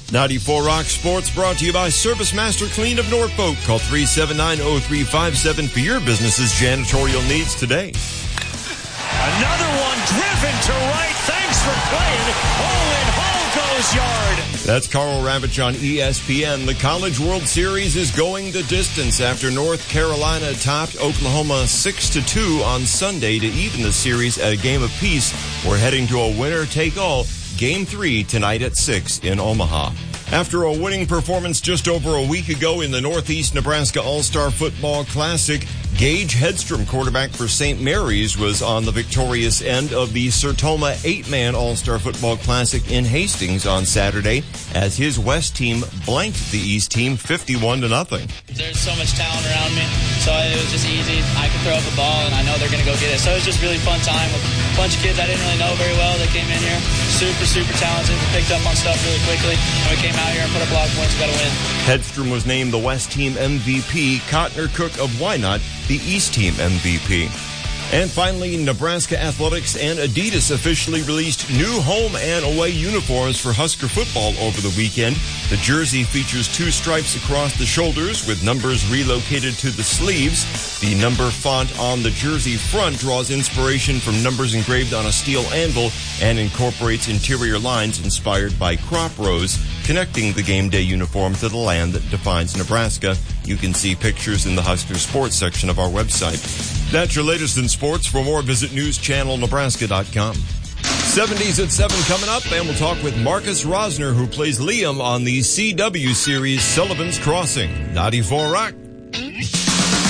94 Rock Sports brought to you by Service Master Clean of Norfolk. Call 379-0357 for your business's janitorial needs today. Another one driven to right. Thanks for playing. Owen Hall goes yard. That's Carl Ravitch on ESPN. The College World Series is going the distance after North Carolina topped Oklahoma 6-2 on Sunday to even the series at a game apiece. We're heading to a winner-take-all Game 3 tonight at 6 in Omaha. After a winning performance just over a week ago in the Northeast Nebraska All-Star Football Classic, Gage Hedstrom, quarterback for St. Mary's, was on the victorious end of the Sertoma 8-man All-Star Football Classic in Hastings on Saturday as his West team blanked the East team 51-0. There's so much talent around me, so it was just easy. I could throw up a ball, and I know they're going to go get it. So it was just really fun time with a bunch of kids I didn't really know very well that came in here. Super talented. We picked up on stuff really quickly, and we came out here and put up a lot of points. We got to win. Hedstrom was named the West team MVP. Cotner Cook of Wynot, the East team MVP. And finally, Nebraska Athletics and Adidas officially released new home and away uniforms for Husker football over the weekend. The jersey features 2 stripes across the shoulders with numbers relocated to the sleeves. The number font on the jersey front draws inspiration from numbers engraved on a steel anvil and incorporates interior lines inspired by crop rows, connecting the game day uniform to the land that defines Nebraska. You can see pictures in the Husker Sports section of our website. That's your latest in sports. For more, visit newschannelnebraska.com. 70s at 7 coming up, and we'll talk with Marcus Rosner, who plays Liam on the CW series Sullivan's Crossing. 94 Rock.